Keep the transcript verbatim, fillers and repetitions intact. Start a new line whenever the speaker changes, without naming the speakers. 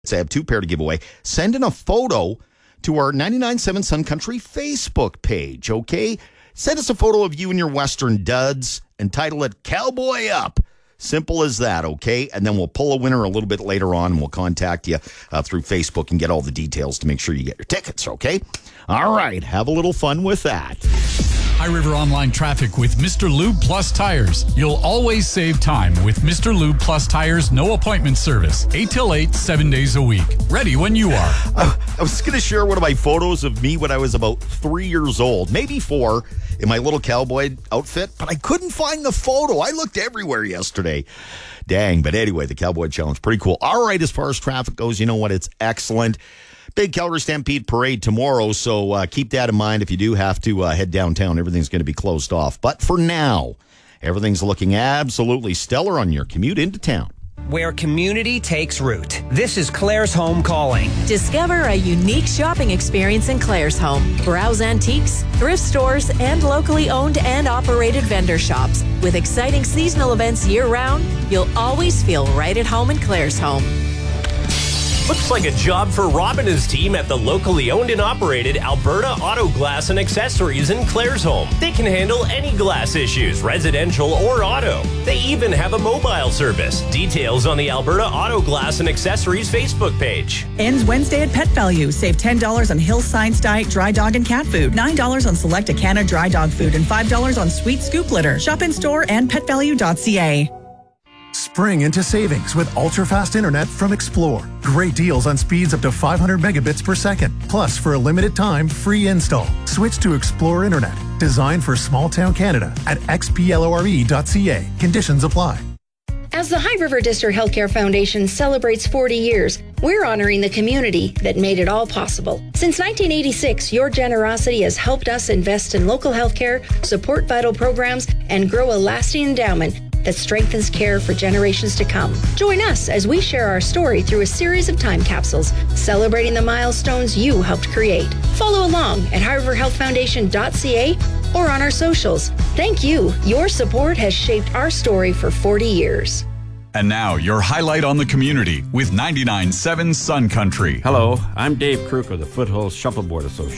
I have two pair to give away. Send in a photo to our ninety-nine point seven Sun Country Facebook page, okay? Send us a photo of you and your Western duds and title it Cowboy Up. Simple as that, okay? And then we'll pull a winner a little bit later on, and we'll contact you uh, through Facebook and get all the details to make sure you get your tickets, okay? All right, have a little fun with that.
High River Online Traffic with Mister Lube Plus Tires. You'll always save time with Mister Lube Plus Tires no appointment service. eight till eight, seven days a week. Ready when you are.
Uh, I was going to share one of my photos of me when I was about three years old, maybe four, in my little cowboy outfit, but I couldn't find the photo. I looked everywhere yesterday. Dang, but anyway, the Cowboy Challenge, pretty cool. All right, as far as traffic goes, you know what? It's excellent. Big Calgary Stampede Parade tomorrow, so uh, keep that in mind if you do have to uh, head downtown. Everything's going to be closed off. But for now, everything's looking absolutely stellar on your commute into town.
Where community takes root. This is Claire's Home calling.
Discover a unique shopping experience in Claire's Home. Browse antiques, thrift stores, and locally owned and operated vendor shops. With exciting seasonal events year-round, you'll always feel right at home in Claire's Home.
Looks like a job for Rob and his team at the locally owned and operated Alberta Auto Glass and Accessories in Clairsholm. They can handle any glass issues, residential or auto. They even have a mobile service. Details on the Alberta Auto Glass and Accessories Facebook page.
Ends Wednesday at Pet Value. Save ten dollars on Hill Science Diet dry dog and cat food, nine dollars on select Acana dry dog food, and five dollars on Sweet Scoop litter. Shop in store and pet value dot c a.
Spring into savings with ultra-fast internet from Explore. Great deals on speeds up to five hundred megabits per second. Plus, for a limited time, free install. Switch to Explore Internet, designed for small-town Canada at x p l o r e dot c a. Conditions apply.
As the High River District Healthcare Foundation celebrates forty years, we're honoring the community that made it all possible. Since nineteen eighty-six, your generosity has helped us invest in local healthcare, support vital programs, and grow a lasting endowment that strengthens care for generations to come. Join us as we share our story through a series of time capsules, celebrating the milestones you helped create. Follow along at high river health foundation dot c a or on our socials. Thank you. Your support has shaped our story for forty years.
And now, your highlight on the community with ninety-nine point seven Sun Country.
Hello, I'm Dave Kruk of the Foothills Shuffleboard Association.